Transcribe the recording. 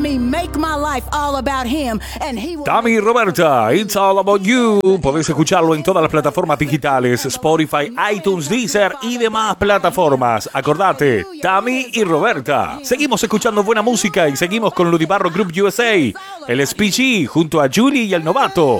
me make my life all about him. And he will... Tami y Roberta, It's All About You. Podéis escucharlo en todas las plataformas digitales, Spotify, iTunes, Deezer y demás plataformas. Acordate, Tami y Roberta. Seguimos escuchando buena música y seguimos con Ludibarro Group USA, el SPG junto a Julie y el Novato.